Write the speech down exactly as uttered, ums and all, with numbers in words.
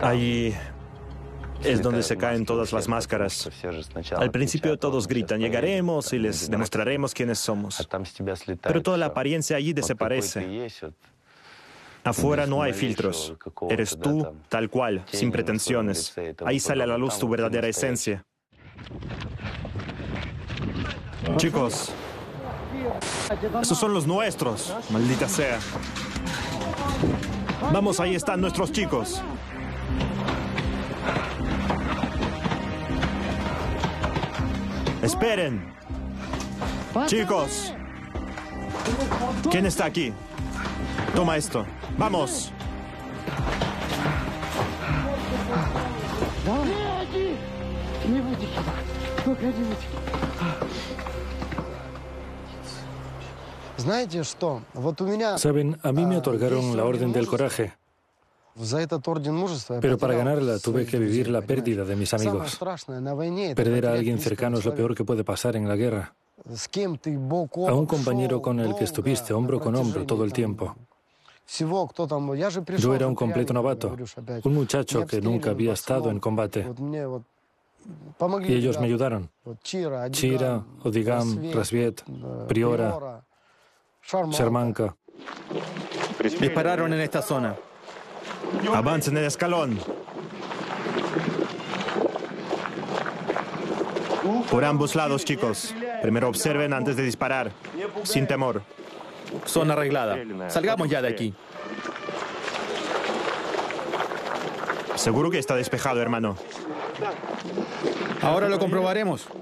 Ahí es donde se caen todas las máscaras. Al principio todos gritan, llegaremos y les demostraremos quiénes somos. Pero toda la apariencia allí desaparece. Afuera no hay filtros. Eres tú, tal cual, sin pretensiones. Ahí sale a la luz tu verdadera esencia. Chicos, esos son los nuestros, maldita sea. Vamos, ahí están nuestros chicos. Esperen. Chicos. ¿Quién está aquí? Toma esto. ¡Vamos! Saben, a mí me otorgaron la Orden del Coraje, pero para ganarla tuve que vivir la pérdida de mis amigos. Perder a alguien cercano es lo peor que puede pasar en la guerra. A un compañero con el que estuviste hombro con hombro todo el tiempo. Yo era un completo novato, un muchacho que nunca había estado en combate. Y ellos me ayudaron. Chira, Odigam, Razviet, Priora, Shermanka. Dispararon en esta zona. Avancen el escalón. Por ambos lados, chicos. Primero observen antes de disparar. Sin temor. Zona arreglada. Salgamos ya de aquí. Seguro que está despejado, hermano. Ahora lo comprobaremos.